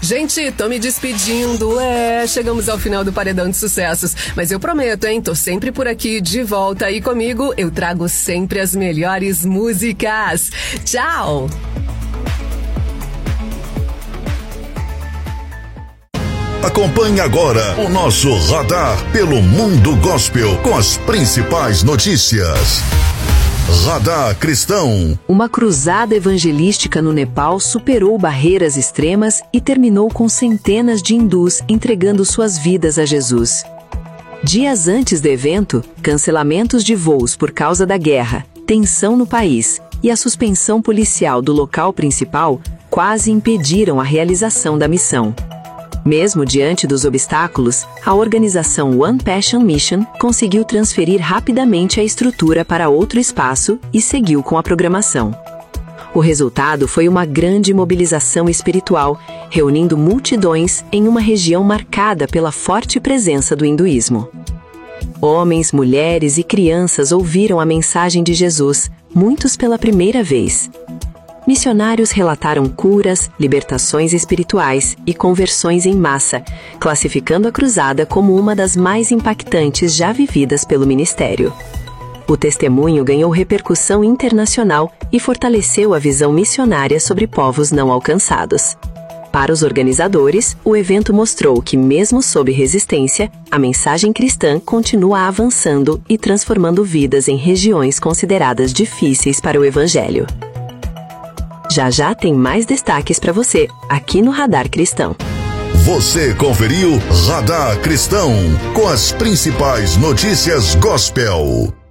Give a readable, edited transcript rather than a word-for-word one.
Gente, tô me despedindo. Chegamos ao final do Paredão de Sucessos. Mas eu prometo, hein? Tô sempre por aqui de volta e comigo eu trago sempre as melhores músicas. Tchau! Acompanhe agora o nosso Radar pelo Mundo Gospel com as principais notícias. Radar Cristão. Uma cruzada evangelística no Nepal superou barreiras extremas e terminou com centenas de hindus entregando suas vidas a Jesus. Dias antes do evento, cancelamentos de voos por causa da guerra, tensão no país e a suspensão policial do local principal quase impediram a realização da missão. Mesmo diante dos obstáculos, a organização One Passion Mission conseguiu transferir rapidamente a estrutura para outro espaço e seguiu com a programação. O resultado foi uma grande mobilização espiritual, reunindo multidões em uma região marcada pela forte presença do hinduísmo. Homens, mulheres e crianças ouviram a mensagem de Jesus, muitos pela primeira vez. Missionários relataram curas, libertações espirituais e conversões em massa, classificando a cruzada como uma das mais impactantes já vividas pelo ministério. O testemunho ganhou repercussão internacional e fortaleceu a visão missionária sobre povos não alcançados. Para os organizadores, o evento mostrou que, mesmo sob resistência, a mensagem cristã continua avançando e transformando vidas em regiões consideradas difíceis para o evangelho. Já tem mais destaques para você, aqui no Radar Cristão. Você conferiu Radar Cristão, com as principais notícias gospel.